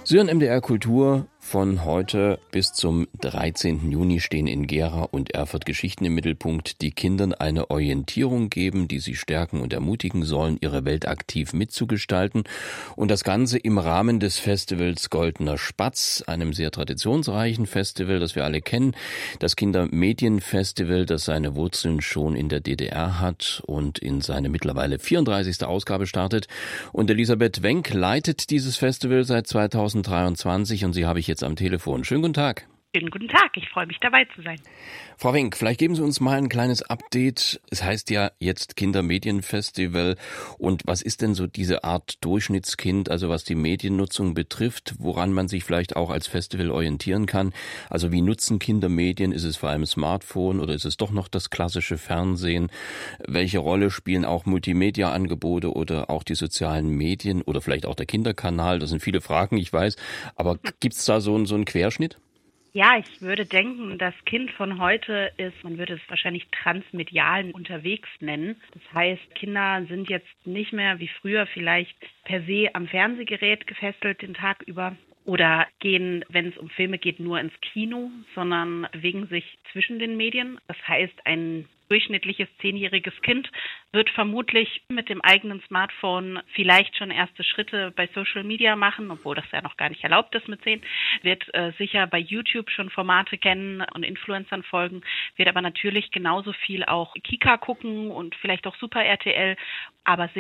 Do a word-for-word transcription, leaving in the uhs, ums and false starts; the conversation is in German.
Sie hören M D R Kultur. Von heute bis zum dreizehnten Juni stehen in Gera und Erfurt Geschichten im Mittelpunkt, die Kindern eine Orientierung geben, die sie stärken und ermutigen sollen, ihre Welt aktiv mitzugestalten. Und das Ganze im Rahmen des Festivals Goldener Spatz, einem sehr traditionsreichen Festival, das wir alle kennen. Das Kindermedienfestival, das seine Wurzeln schon in der D D R hat und in seine mittlerweile vierunddreißigste Ausgabe startet. Und Elisabeth Wenck leitet dieses Festival seit zweitausenddreiundzwanzig und sie habe ich jetzt am Telefon. Schönen guten Tag. Schönen guten Tag, ich freue mich dabei zu sein. Frau Wenck, vielleicht geben Sie uns mal ein kleines Update. Es heißt ja jetzt Kindermedienfestival. Und was ist denn so diese Art Durchschnittskind, also was die Mediennutzung betrifft, woran man sich vielleicht auch als Festival orientieren kann? Also wie nutzen Kinder Medien? Ist es vor allem Smartphone oder ist es doch noch das klassische Fernsehen? Welche Rolle spielen auch Multimedia-Angebote oder auch die sozialen Medien oder vielleicht auch der Kinderkanal? Das sind viele Fragen, ich weiß. Aber gibt es da so einen, so einen Querschnitt? Ja, ich würde denken, das Kind von heute ist, man würde es wahrscheinlich transmedial unterwegs nennen. Das heißt, Kinder sind jetzt nicht mehr wie früher vielleicht per se am Fernsehgerät gefesselt den Tag über oder gehen, wenn es um Filme geht, nur ins Kino, sondern bewegen sich zwischen den Medien. Das heißt, ein durchschnittliches zehnjähriges Kind wird vermutlich mit dem eigenen Smartphone vielleicht schon erste Schritte bei Social Media machen, obwohl das ja noch gar nicht erlaubt ist mit zehn, wird äh, sicher bei YouTube schon Formate kennen und Influencern folgen, wird aber natürlich genauso viel auch Kika gucken und vielleicht auch Super R T L, aber